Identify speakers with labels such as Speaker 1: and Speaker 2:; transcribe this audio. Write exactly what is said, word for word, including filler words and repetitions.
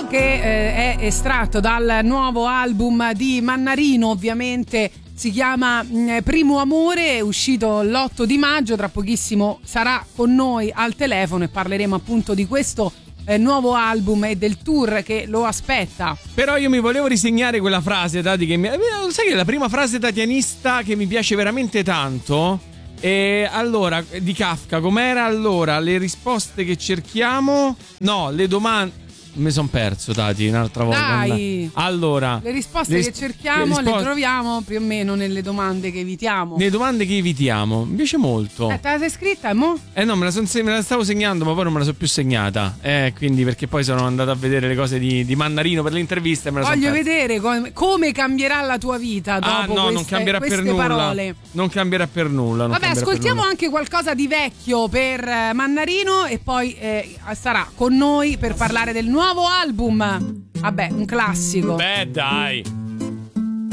Speaker 1: brano che eh, è estratto dal nuovo album di Mannarino, ovviamente si chiama mh, Primo Amore, è uscito l'otto di maggio, tra pochissimo sarà con noi al telefono e parleremo appunto di questo eh, nuovo album e del tour che lo aspetta.
Speaker 2: Però io mi volevo risegnare quella frase, Tati, che mi... sai che è la prima frase tatianista che mi piace veramente tanto? E allora, di Kafka, com'era allora? Le risposte che cerchiamo? No, le domande... Mi son perso, Tati, un'altra volta.
Speaker 1: Dai.
Speaker 2: Allora,
Speaker 1: le risposte
Speaker 2: le
Speaker 1: che cerchiamo le, risposte... le troviamo più o meno nelle domande che evitiamo.
Speaker 2: Le domande che evitiamo, mi piace molto.
Speaker 1: Eh, te la sei scritta, mo?
Speaker 2: Eh no, me la, son, me la stavo segnando, ma poi non me la so più segnata. Eh, quindi perché poi sono andato a vedere le cose di, di Mannarino per l'intervista e me la
Speaker 1: Voglio
Speaker 2: son
Speaker 1: vedere come, come cambierà la tua vita dopo
Speaker 2: ah, no,
Speaker 1: queste,
Speaker 2: non cambierà
Speaker 1: queste
Speaker 2: per nulla.
Speaker 1: parole.
Speaker 2: Non cambierà per nulla.
Speaker 1: Vabbè, ascoltiamo anche qualcosa di vecchio per Mannarino e poi eh, sarà con noi per parlare del nuovo album. Vabbè, un classico.
Speaker 2: Beh, dai.